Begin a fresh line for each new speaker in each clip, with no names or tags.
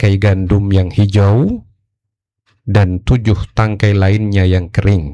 tangkai gandum yang hijau dan 7 tangkai lainnya yang kering.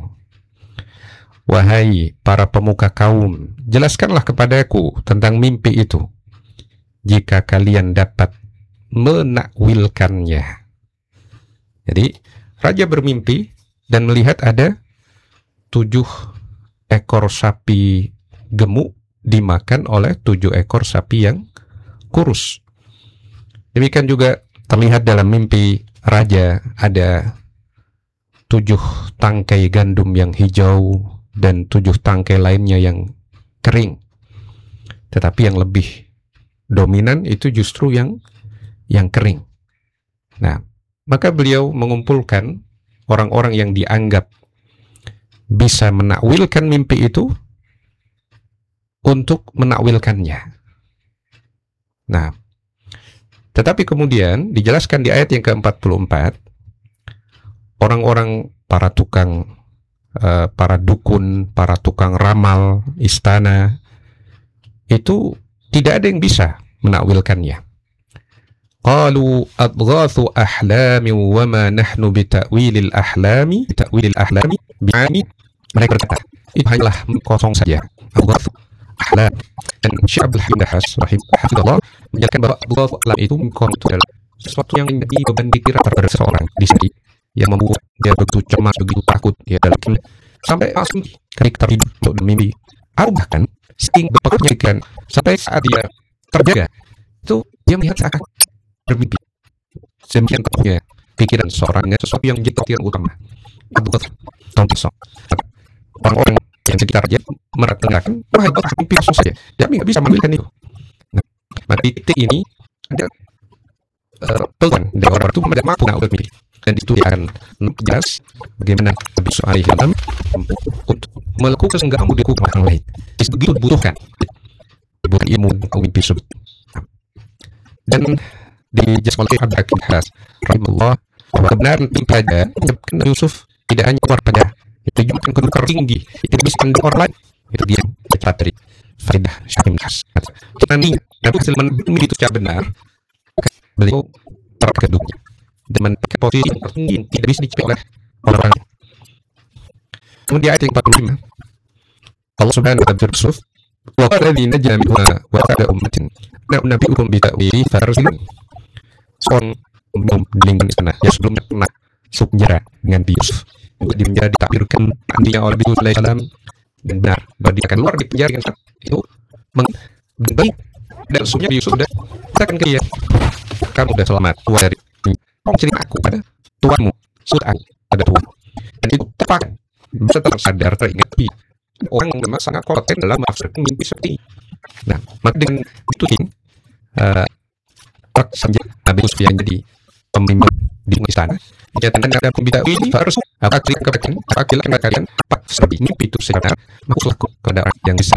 Wahai para pemuka kaum, jelaskanlah kepadaku tentang mimpi itu, jika kalian dapat menakwilkannya. Jadi, raja bermimpi dan melihat ada 7 ekor sapi gemuk dimakan oleh 7 ekor sapi yang kurus. Demikian juga terlihat dalam mimpi raja ada 7 tangkai gandum yang hijau dan 7 tangkai lainnya yang kering. Tetapi yang lebih dominan itu justru yang kering. Nah, maka beliau mengumpulkan orang-orang yang dianggap bisa menakwilkan mimpi itu untuk menakwilkannya. Nah, tetapi kemudian dijelaskan di ayat yang ke-44, orang-orang para tukang, para dukun, para tukang ramal istana itu tidak ada yang bisa menakwilkannya. Qalu adghathu ahlami wa ma nahnu bita'wilil ahlami bi'ami. Mereka berkata, itu hanyalah kosong saja. Adghathu ahlam. Dan Syekh Abdul Hamid Nahas rahimahullah menjelaskan bahwa adghathu ahlam itu adalah sesuatu yang menjadi beban pikiran terhadap seseorang di sini, yang membuat dia begitu cemas, begitu takut dia dalam sampai langsung ketika tertidur untuk mimpi, atau bahkan sering berpikirkan sampai saat dia terjaga itu dia melihat seakan bermimpi. Demikian ketuanya pikiran seseorang dengan sesuatu yang menjadi pikiran utama. Contoh, orang-orang yang sekitar dia meratakan, wah itu mimpi kosong saja, dia nggak bisa mengambilkan itu. Nah, maka di titik ini ada peluang dari orang itu tidak mampu nak bermimpi. Dan itu dia akan jelas bagaimana Nabi SAW untuk melakukan segala mudi orang lain. Begitu dibutuhkan ilmu atau mimpi tersebut. Dan dijelaskan oleh Abdul Hakim Has rahimahullah bahwa kebenaran mimpi raja menyebabkan Yusuf tidak hanya keluar pada itu juga kedudukan tinggi, itu bisa menjadi orang lain. Itu dia cerita dari faedah Syekh Ibn Has. Nanti Nabi Sulaiman mimpi itu secara benar, beliau terkeduknya dan menempatkan posisi yang tertinggi yang tidak bisa dicapai oleh orang-orang. Kemudian di ayat yang 45 Allah Subhanahu wa ta'ala berfirman, wa qala alladhi najaa minha wa qala ummatin nabiyukum bi ta'wili farsilun. Seorang meninggal di sana yang sebelumnya pernah masuk penjara dengan Yusuf, juga di penjara ditakdirkan mandinya oleh Yusuf alaihissalam, dan benar bahwa dia akan keluar di penjara yang saat itu baik, dan sesungguhnya Yusuf sudah katakan ke dia, kamu sudah selamat keluar dari cerita aku pada tuanmu, sudah aku pada tuan. Dan itu tepat, bisa tersadar, teringat orang memang sangat kompeten dalam menafsirkan mimpi seperti ini. Nah, maka dengan itu saja Nabi Yusuf yang jadi pemimpin di istana dinyatakan ada pembita ini harus apabila kalian seperti mimpi itu sebenarnya, maka laku kepada orang yang bisa